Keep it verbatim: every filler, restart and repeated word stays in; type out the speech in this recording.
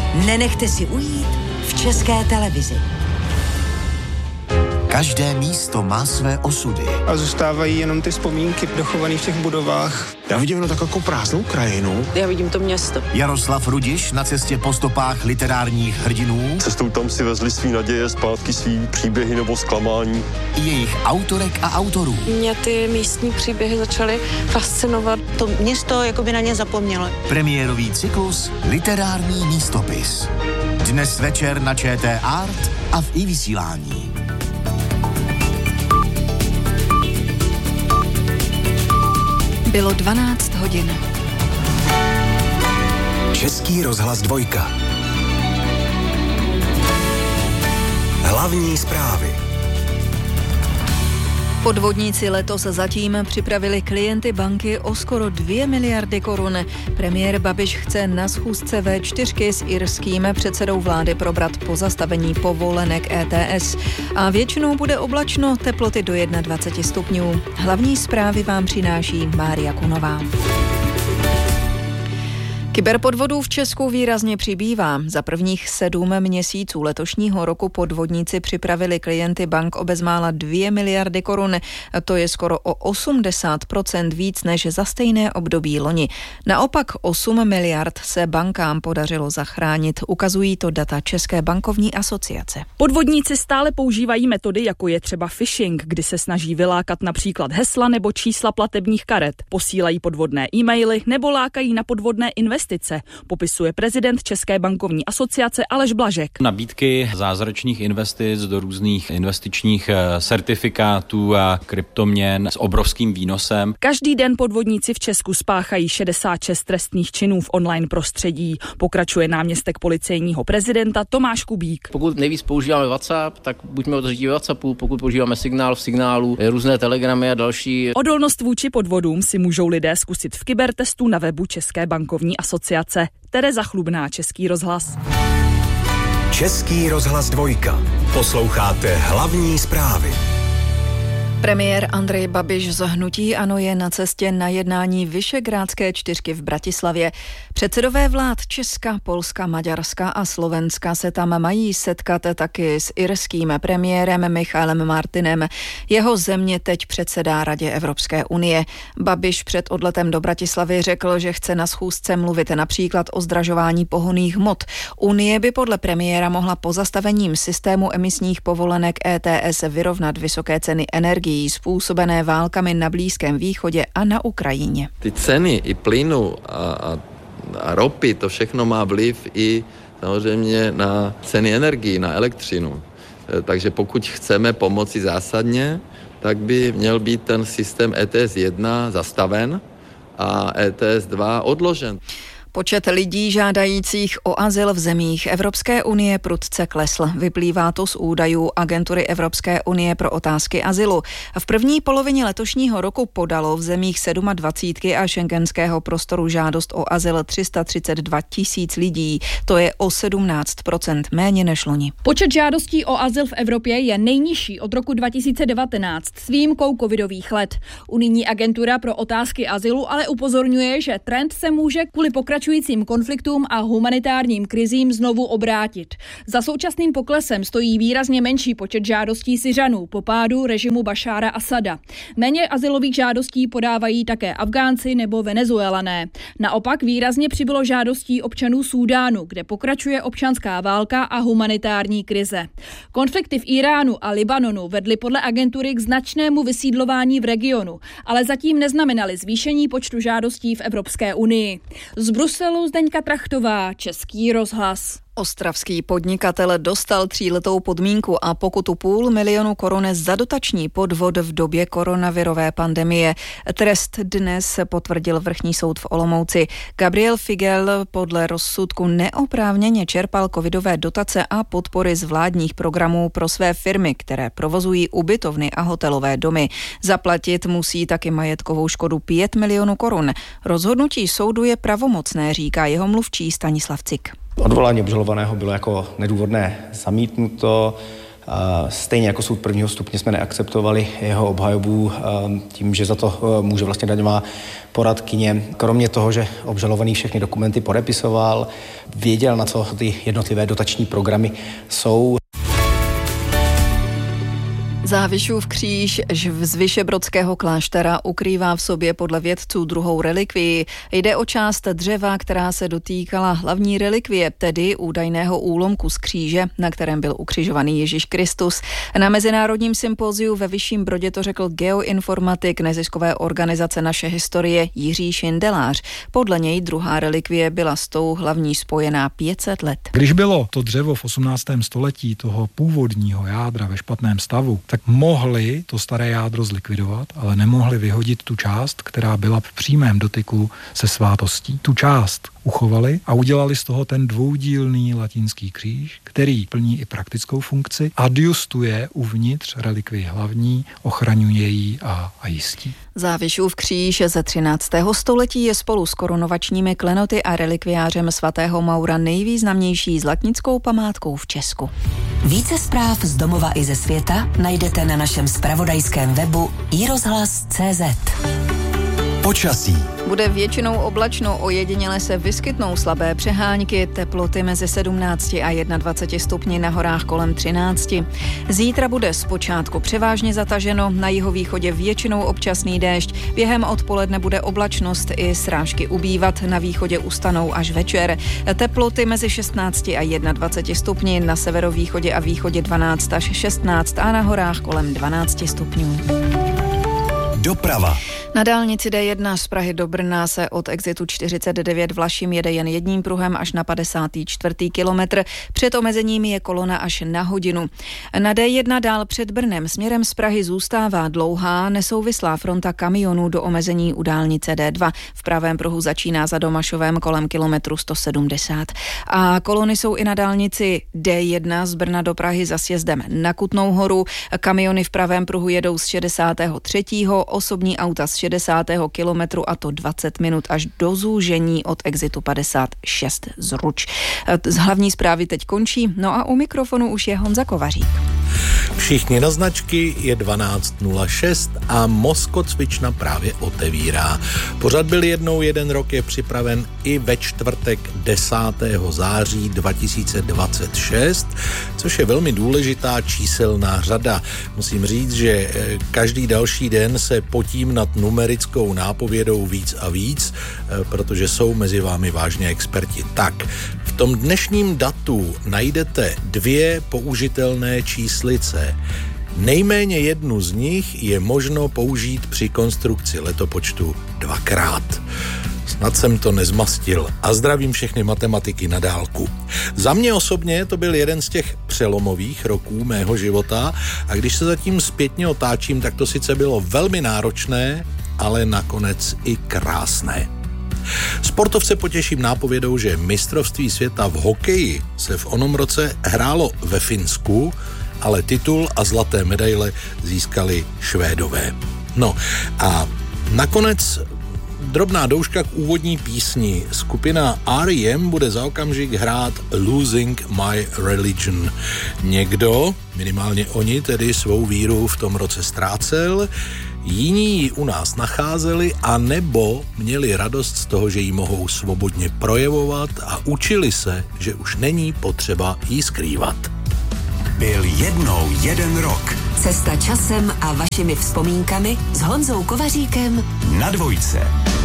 Nenechte si ujít v České televizi. Každé místo má své osudy. A zůstávají jenom ty vzpomínky dochované v těch budovách. Já vidím jenom takovou prázdnou krajinu. Já vidím to město. Jaroslav Rudiš na cestě po stopách literárních hrdinů. Cestou tam si vezli svý naděje, zpátky svý příběhy nebo zklamání. Jejich autorek a autorů. Mě ty místní příběhy začaly fascinovat. To město jakoby na ně zapomnělo. Premiérový cyklus Literární místopis. Dnes večer na ČT Art a v iVysílání. Bylo dvanáct hodin. Český rozhlas dvojka. Hlavní zprávy. Podvodníci letos zatím připravili klienty banky o skoro dvě miliardy korun. Premiér Babiš chce na schůzce vé čtyřky s irským předsedou vlády probrat pozastavení povolenek E T S. A většinou bude oblačno, teploty do dvacet jedna stupňů. Hlavní zprávy vám přináší Mária Kunová. Kyberpodvodů v Česku výrazně přibývá. Za prvních sedm měsíců letošního roku podvodníci připravili klienty bank o bezmála dvě miliardy korun. To je skoro o osmdesát procent víc než za stejné období loni. Naopak osm miliard se bankám podařilo zachránit, ukazují to data České bankovní asociace. Podvodníci stále používají metody, jako je třeba phishing, kdy se snaží vylákat například hesla nebo čísla platebních karet. Posílají podvodné e-maily nebo lákají na podvodné investice. Popisuje prezident České bankovní asociace Aleš Blažek. Nabídky zázračných investic do různých investičních certifikátů a kryptoměn s obrovským výnosem. Každý den podvodníci v Česku spáchají šedesát šest trestných činů v online prostředí. Pokračuje náměstek policejního prezidenta Tomáš Kubík. Pokud nejvíc používáme WhatsApp, tak buďme otevření WhatsAppu, pokud používáme signál v signálu, různé telegramy a další. Odolnost vůči podvodům si můžou lidé zkusit v kybertestu na webu České bankovní asociace. Tereza Chlubná, Český rozhlas. Český rozhlas dvojka. Posloucháte hlavní zprávy. Premiér Andrej Babiš z hnutí ANO je na cestě na jednání Visegrádské čtyřky v Bratislavě. Předsedové vlád Česka, Polska, Maďarska a Slovenska se tam mají setkat taky s irským premiérem Michaelem Martinem. Jeho země teď předsedá Radě Evropské unie. Babiš před odletem do Bratislavy řekl, že chce na schůzce mluvit například o zdražování pohonných hmot. Unie by podle premiéra mohla pozastavením systému emisních povolenek E T S vyrovnat vysoké ceny energií způsobené válkami na Blízkém východě a na Ukrajině. Ty ceny i plynu a, a, a ropy, to všechno má vliv i samozřejmě na ceny energií, na elektřinu. Takže pokud chceme pomoci zásadně, tak by měl být ten systém E T S jedna zastaven a E T S dva odložen. Počet lidí žádajících o azyl v zemích Evropské unie prudce klesl. Vyplývá to z údajů Agentury Evropské unie pro otázky azylu. V první polovině letošního roku podalo v zemích dvacet sedm a schengenského prostoru žádost o azyl tři sta třicet dva tisíc lidí. To je o sedmnáct procent méně než loni. Počet žádostí o azyl v Evropě je nejnižší od roku dva tisíce devatenáct s výjimkou covidových let. Unijní agentura pro otázky azylu ale upozorňuje, že trend se může kvůli pokračujícím konfliktům a humanitárním krizím znovu obrátit. Za současným poklesem stojí výrazně menší počet žádostí Syřanů po pádu režimu Bašára Asada. Méně azylových žádostí podávají také Afgánci nebo Venezuelané. Naopak výrazně přibylo žádostí občanů Súdánu, kde pokračuje občanská válka a humanitární krize. Konflikty v Iránu a Libanonu vedly podle agentury k značnému vysídlování v regionu, ale zatím neznamenaly zvýšení počtu žádostí v Evropské unii. Z Bruselu Zdeňka Trachtová, Český rozhlas. Ostravský podnikatel dostal tříletou podmínku a pokutu půl milionu korun za dotační podvod v době koronavirové pandemie. Trest dnes potvrdil vrchní soud v Olomouci. Gabriel Figel podle rozsudku neoprávněně čerpal covidové dotace a podpory z vládních programů pro své firmy, které provozují ubytovny a hotelové domy. Zaplatit musí taky majetkovou škodu pět milionů korun. Rozhodnutí soudu je pravomocné, říká jeho mluvčí Stanislav Cik. Odvolání obžalovaného bylo jako nedůvodné zamítnuto Stejně jako soud prvního stupně jsme neakceptovali jeho obhajobu tím, že za to může vlastně daňová poradkyně. Kromě toho, že obžalovaný všechny dokumenty podepisoval, věděl, na co ty jednotlivé dotační programy jsou. Závišův kříž z Vyšebrodského kláštera ukrývá v sobě podle vědců druhou relikvii. Jde o část dřeva, která se dotýkala hlavní relikvie, tedy údajného úlomku z kříže, na kterém byl ukřižovaný Ježíš Kristus. Na mezinárodním sympóziu ve Vyšším Brodě to řekl geoinformatik neziskové organizace Naše historie Jiří Šindelář. Podle něj druhá relikvie byla s tou hlavní spojená pět set let. Když bylo to dřevo v osmnáctém století toho původního jádra ve špatném stavu, tak mohli to staré jádro zlikvidovat, ale nemohli vyhodit tu část, která byla v přímém dotyku se svátostí. Tu část uchovali a udělali z toho ten dvoudílný latinský kříž, který plní i praktickou funkci, adjustuje uvnitř relikvii hlavní, ochraňuje ji a, a jistí. Závišův kříž ze třináctého století je spolu s korunovačními klenoty a relikviářem svatého Maura nejvýznamnější zlatnickou památkou v Česku. Více zpráv z domova i ze světa najdete na našem zpravodajském webu i rozhlas tečka cé zet. Počasí. Bude většinou oblačno, ojediněle se vyskytnou slabé přehánky, teploty mezi sedmnácti a dvaceti jedním stupni, na horách kolem třinácti. Zítra bude zpočátku převážně zataženo, na jihovýchodě většinou občasný déšť, během odpoledne bude oblačnost i srážky ubývat, na východě ustanou až večer. Teploty mezi šestnácti a dvaceti jedním stupni, na severovýchodě a východě dvanáct až šestnáct a na horách kolem dvanácti stupňů. Doprava. Na dálnici dé jedna z Prahy do Brna se od exitu čtyřicet devět Vlašim jede jen jedním pruhem až na padesátý čtvrtý kilometr. Před omezeními je kolona až na hodinu. Na dé jedna dál před Brnem směrem z Prahy zůstává dlouhá nesouvislá fronta kamionů do omezení u dálnice dé dva. V pravém pruhu začíná za Domašovem kolem kilometru sto sedmdesát. A kolony jsou i na dálnici dé jedna z Brna do Prahy za sjezdem na Kutnou Horu. Kamiony v pravém pruhu jedou z šedesátého třetího osobní auta z šedesátého kilometru a to dvacet minut až do zúžení od exitu padesát šest Zruč. Z hlavní zprávy teď končí, no a u mikrofonu už je Honza Kovařík. Všichni na značky, je dvanáct nula šest a Moskocvična právě otevírá. Pořad byl jednou jeden rok, je připraven i ve čtvrtek desátého září dva tisíce dvacet šest, což je velmi důležitá číselná řada. Musím říct, že každý další den se potím nad numerickou nápovědou víc a víc, protože jsou mezi vámi vážně experti. Tak, v tom dnešním datu najdete dvě použitelné číslice. Nejméně jednu z nich je možno použít při konstrukci letopočtu dvakrát. Snad jsem to nezmastil a zdravím všechny matematiky na dálku. Za mě osobně to byl jeden z těch přelomových roků mého života a když se zatím zpětně otáčím, tak to sice bylo velmi náročné, ale nakonec i krásné. Sportovce potěším nápovědou, že mistrovství světa v hokeji se v onom roce hrálo ve Finsku, ale titul a zlaté medaile získali Švédové. No a nakonec drobná douška k úvodní písni. Skupina R E M bude za okamžik hrát Losing My Religion. Někdo, minimálně oni, tedy svou víru v tom roce ztrácel, jiní ji u nás nacházeli a nebo měli radost z toho, že ji mohou svobodně projevovat a učili se, že už není potřeba ji skrývat. Byl jednou jeden rok. Cesta časem a vašimi vzpomínkami s Honzou Kovaříkem Na dvojce.